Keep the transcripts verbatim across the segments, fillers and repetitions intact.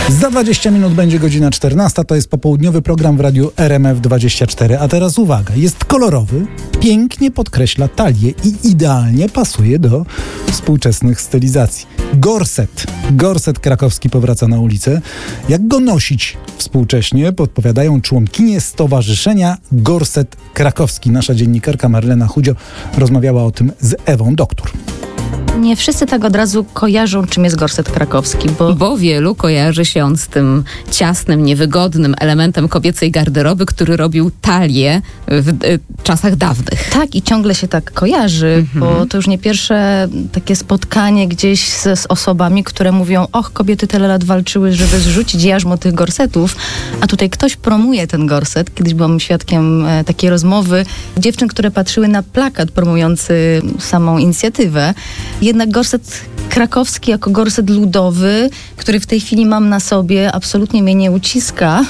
Za dwadzieścia minut będzie godzina czternasta, to jest popołudniowy program w radiu R M F dwadzieścia cztery. A teraz uwaga, jest kolorowy, pięknie podkreśla talię i idealnie pasuje do współczesnych stylizacji. Gorset. Gorset krakowski powraca na ulicę. Jak go nosić współcześnie, podpowiadają członkinie Stowarzyszenia Gorset Krakowski. Nasza dziennikarka Marlena Chudzio rozmawiała o tym z Ewą Doktor. Nie wszyscy tak od razu kojarzą, czym jest gorset krakowski, bo... Bo wielu kojarzy się on z tym ciasnym, niewygodnym elementem kobiecej garderoby, który robił talię w y, czasach dawnych. Tak, i ciągle się tak kojarzy, mhm. bo to już nie pierwsze takie spotkanie gdzieś z, z osobami, które mówią, och, kobiety tyle lat walczyły, żeby zrzucić jarzmo tych gorsetów, a tutaj ktoś promuje ten gorset. Kiedyś byłam świadkiem e, takiej rozmowy dziewczyn, które patrzyły na plakat promujący samą inicjatywę. Jednak gorset krakowski jako gorset ludowy, który w tej chwili mam na sobie, absolutnie mnie nie uciska,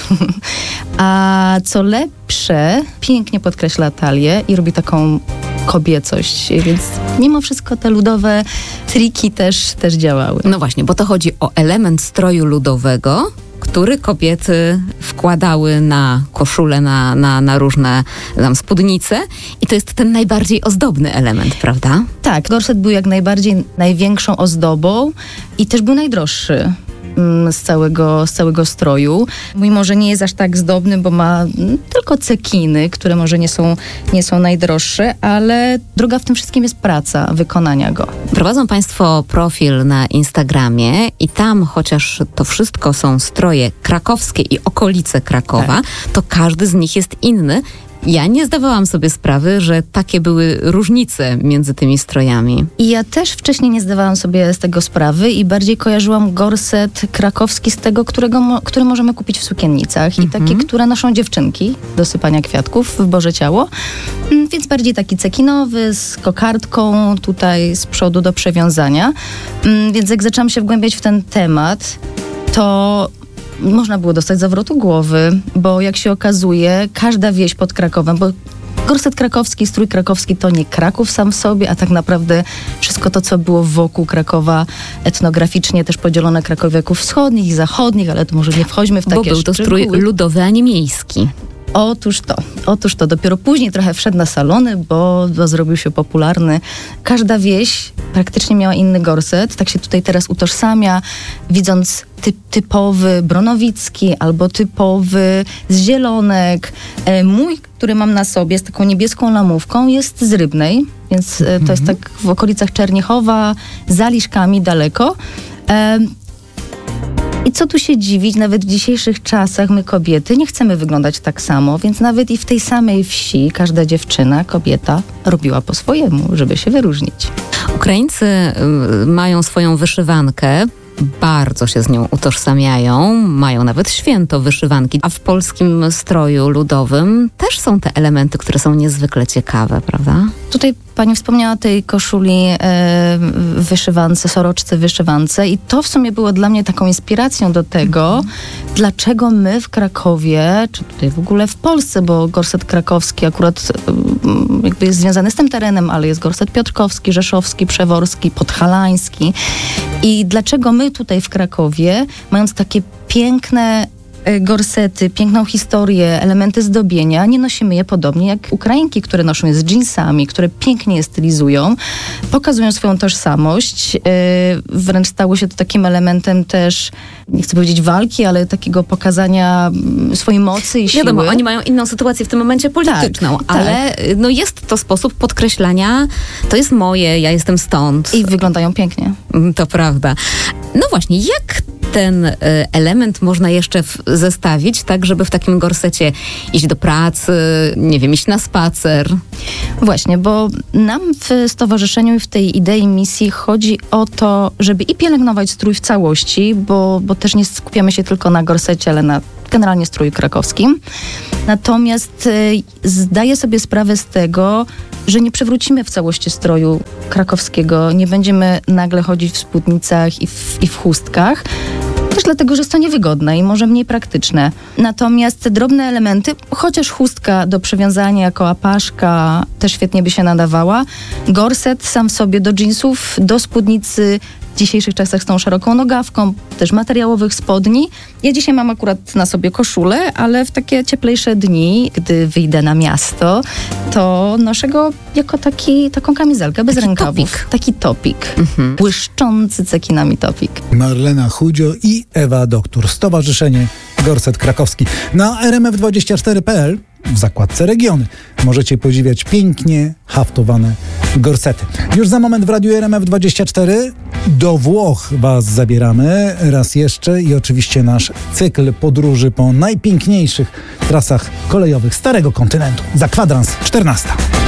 a co lepsze, pięknie podkreśla talię i robi taką kobiecość, więc mimo wszystko te ludowe triki też, też działały. No właśnie, bo to chodzi o element stroju ludowego, który kobiety wkładały na koszule, na, na, na różne tam spódnice i to jest ten najbardziej ozdobny element, prawda? Tak, gorset był jak najbardziej największą ozdobą i też był najdroższy z całego, z całego stroju. Mimo że nie jest aż tak zdobny, bo ma tylko cekiny, które może nie są, nie są najdroższe, ale droga w tym wszystkim jest praca wykonania go. Prowadzą Państwo profil na Instagramie i tam, chociaż to wszystko są stroje krakowskie i okolice Krakowa, tak. to każdy z nich jest inny. Ja nie zdawałam sobie sprawy, że takie były różnice między tymi strojami. I ja też wcześniej nie zdawałam sobie z tego sprawy i bardziej kojarzyłam gorset krakowski z tego, którego mo- który możemy kupić w sukiennicach i takie, które noszą dziewczynki do sypania kwiatków w Boże Ciało. Więc bardziej taki cekinowy, z kokardką tutaj z przodu do przewiązania. Więc jak zaczęłam się wgłębiać w ten temat, to można było dostać zawrotu głowy, bo jak się okazuje, każda wieś pod Krakowem, bo gorset krakowski, strój krakowski to nie Kraków sam w sobie, a tak naprawdę wszystko to, co było wokół Krakowa etnograficznie też podzielone Krakowiaków wschodnich i zachodnich, ale to może nie wchodźmy w takie szczegóły. Bo był to szczegóły. strój ludowy, a nie miejski. Otóż to, otóż to. Dopiero później trochę wszedł na salony, bo, bo zrobił się popularny. Każda wieś praktycznie miała inny gorset. Tak się tutaj teraz utożsamia, widząc ty, typowy bronowicki albo typowy z Zielonek. E, mój, który mam na sobie z taką niebieską lamówką, jest z Rybnej, więc e, to jest tak w okolicach Czerniechowa, za Liszkami daleko. E, I co tu się dziwić, nawet w dzisiejszych czasach my kobiety nie chcemy wyglądać tak samo, więc nawet i w tej samej wsi każda dziewczyna, kobieta robiła po swojemu, żeby się wyróżnić. Ukraińcy y, mają swoją wyszywankę, bardzo się z nią utożsamiają, mają nawet święto wyszywanki, a w polskim stroju ludowym też są te elementy, które są niezwykle ciekawe, prawda? Tutaj pani wspomniała o tej koszuli e, wyszywance, soroczce wyszywance i to w sumie było dla mnie taką inspiracją do tego, mhm. dlaczego my w Krakowie, czy tutaj w ogóle w Polsce, bo gorset krakowski akurat jakby jest związany z tym terenem, ale jest gorset piotrkowski, rzeszowski, przeworski, podhalański i dlaczego my tutaj w Krakowie, mając takie piękne gorsety, piękną historię, elementy zdobienia, nie nosimy je podobnie jak Ukrainki, które noszą je z dżinsami, które pięknie je stylizują, pokazują swoją tożsamość. Yy, wręcz stało się to takim elementem też, nie chcę powiedzieć walki, ale takiego pokazania swojej mocy i siły. Wiadomo, oni mają inną sytuację w tym momencie polityczną, tak, ale tak. no jest to sposób podkreślania, to jest moje, ja jestem stąd. I wyglądają pięknie. To prawda. No właśnie, jak ten y, element można jeszcze w, zestawić, tak, żeby w takim gorsecie iść do pracy, nie wiem, iść na spacer? Właśnie, bo nam w stowarzyszeniu i w tej idei misji chodzi o to, żeby i pielęgnować strój w całości, bo, bo też nie skupiamy się tylko na gorsecie, ale na generalnie strój krakowskim. Natomiast y, zdaję sobie sprawę z tego, że nie przywrócimy w całości stroju krakowskiego, nie będziemy nagle chodzić w spódnicach i w, i w chustkach, też dlatego, że jest to niewygodne i może mniej praktyczne. Natomiast te drobne elementy, chociaż chustka do przewiązania jako apaszka też świetnie by się nadawała, gorset sam w sobie do dżinsów, do spódnicy w dzisiejszych czasach z tą szeroką nogawką, też materiałowych spodni. Ja dzisiaj mam akurat na sobie koszulę, ale w takie cieplejsze dni, gdy wyjdę na miasto, to noszę go jako taki, taką kamizelkę bez Taki rękawów. topik. Taki topik. Mhm. Błyszczący cekinami topik. Marlena Chudzio i Ewa Doktor, Stowarzyszenie Gorset Krakowski. Na r m f dwadzieścia cztery kropka p l w zakładce Regiony możecie podziwiać pięknie haftowane gorsety. Już za moment w Radiu R M F dwadzieścia cztery do Włoch was zabieramy raz jeszcze i oczywiście nasz cykl podróży po najpiękniejszych trasach kolejowych Starego Kontynentu. Za kwadrans czternasta.